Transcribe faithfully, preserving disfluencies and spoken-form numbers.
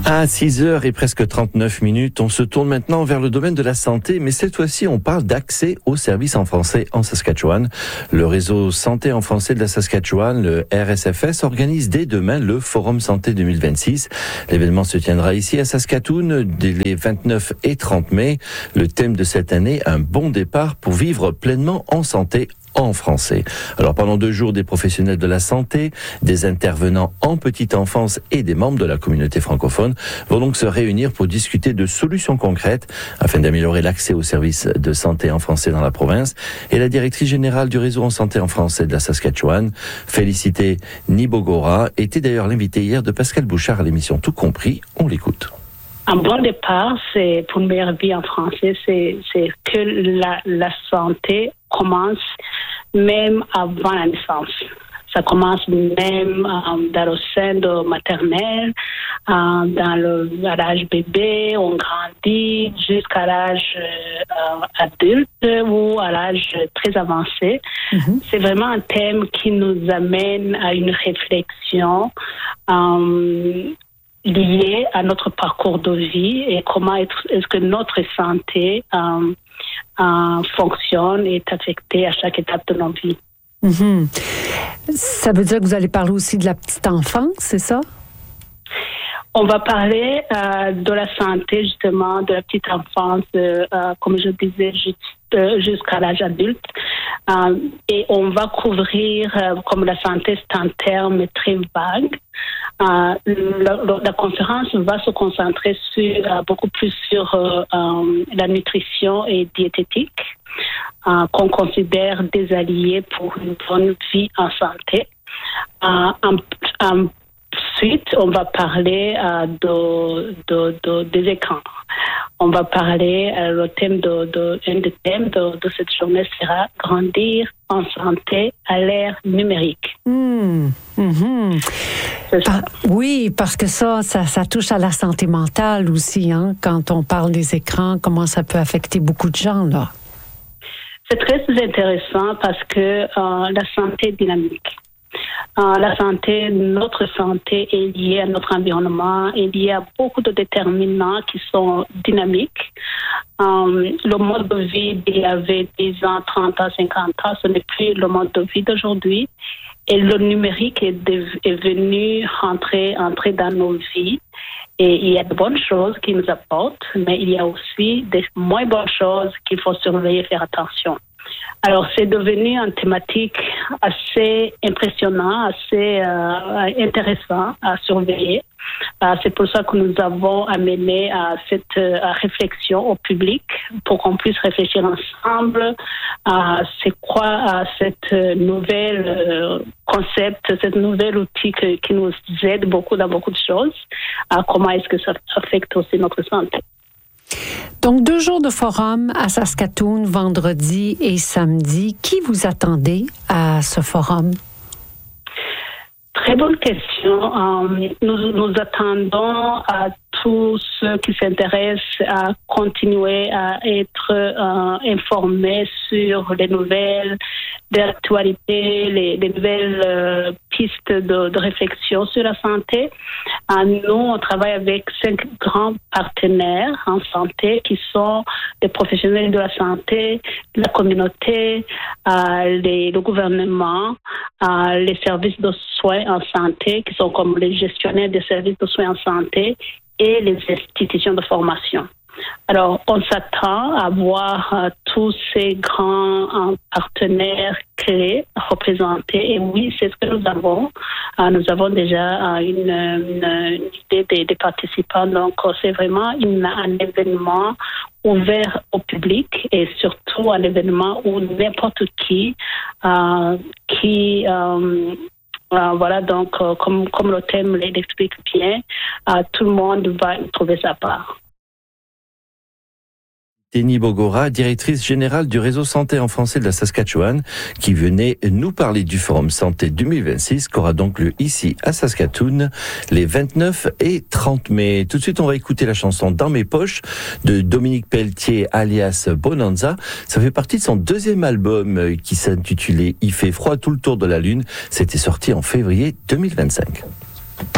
À six heures et presque trente-neuf minutes, on se tourne maintenant vers le domaine de la santé, mais cette fois-ci, on parle d'accès aux services en français en Saskatchewan. Le réseau Santé en français de la Saskatchewan, le R S F S, organise dès demain le Forum Santé deux mille vingt-six. L'événement se tiendra ici à Saskatoon les vingt-neuf et trente mai. Le thème de cette année, un bon départ pour vivre pleinement en santé en français. Alors pendant deux jours, des professionnels de la santé, des intervenants en petite enfance et des membres de la communauté francophone vont donc se réunir pour discuter de solutions concrètes afin d'améliorer l'accès aux services de santé en français dans la province. Et la directrice générale du réseau en santé en français de la Saskatchewan, Félicité Nibogora, était d'ailleurs l'invitée hier de Pascal Bouchard à l'émission Tout compris. On l'écoute. Un bon départ, c'est pour une meilleure vie en français, c'est, c'est que la, la santé commence même avant la naissance. Ça commence même euh, dans le sein de maternelle, euh, dans le, à l'âge bébé, on grandit jusqu'à l'âge euh, adulte ou à l'âge très avancé. Mm-hmm. C'est vraiment un thème qui nous amène à une réflexion euh, liée à notre parcours de vie et comment être, est-ce que notre santé euh, euh, fonctionne et est affectée à chaque étape de notre vie. Mm-hmm. Ça veut dire que vous allez parler aussi de la petite enfance, c'est ça? On va parler euh, de la santé, justement, de la petite enfance, euh, euh, comme je disais, juste, euh, jusqu'à l'âge adulte. Euh, et on va couvrir, euh, comme la santé, c'est un terme très vague. Euh, la, la conférence va se concentrer sur, euh, beaucoup plus sur euh, euh, la nutrition et diététique, euh, qu'on considère des alliés pour une bonne vie en santé. Euh, en, en, Ensuite, on va parler euh, de, de, de, des écrans. On va parler, euh, le thème de, de, un des thèmes de, de cette journée sera grandir en santé à l'ère numérique. Mmh. Mmh. C'est ça. Ah, oui, parce que ça, ça, ça touche à la santé mentale aussi, hein, quand on parle des écrans, comment ça peut affecter beaucoup de gens, là. C'est très intéressant parce que euh, la santé est dynamique. Euh, la santé, notre santé est liée à notre environnement, est liée à beaucoup de déterminants qui sont dynamiques. Euh, le mode de vie d'il y avait dix ans, trente ans, cinquante ans, ce n'est plus le mode de vie d'aujourd'hui. Et le numérique est, de, est venu rentrer, entrer dans nos vies. Et il y a de bonnes choses qui nous apportent, mais il y a aussi des moins bonnes choses qu'il faut surveiller et faire attention. Alors, c'est devenu une thématique assez impressionnante, assez euh, intéressant à surveiller. Euh, c'est pour ça que nous avons amené à cette euh, réflexion au public pour qu'on puisse réfléchir ensemble à c'est quoi à cette nouvelle euh, concept, cette nouvelle outil que, qui nous aide beaucoup dans beaucoup de choses. À comment est-ce que ça affecte aussi notre santé. Donc, deux jours de forum à Saskatoon, vendredi et samedi. Qui vous attendez à ce forum? Très bonne question. Euh, nous, nous attendons à tous ceux qui s'intéressent à continuer à être euh, informés sur les nouvelles d'actualité, les, les nouvelles euh, pistes de, de réflexion sur la santé. Euh, nous, on travaille avec cinq grands partenaires en santé qui sont des professionnels de la santé, la communauté, euh, les, le gouvernement, euh, les services de soins en santé qui sont comme les gestionnaires des services de soins en santé et les institutions de formation. Alors, on s'attend à voir euh, tous ces grands euh, partenaires clés représentés. Et oui, c'est ce que nous avons. Euh, nous avons déjà euh, une, une, une idée des, des participants. Donc, euh, c'est vraiment une, un événement ouvert au public et surtout un événement où n'importe qui, euh, qui euh, Euh, voilà, donc, euh, comme, comme le thème l'explique bien, euh, tout le monde va y trouver sa part. Téni Bogora, directrice générale du réseau santé en français de la Saskatchewan, qui venait nous parler du Forum Santé deux mille vingt-six, qui aura donc lieu ici à Saskatoon les vingt-neuf et trente mai. Tout de suite, on va écouter la chanson Dans mes poches de Dominique Pelletier, alias Bonanza. Ça fait partie de son deuxième album qui s'intitulait Il fait froid tout le tour de la lune. C'était sorti en février deux mille vingt-cinq.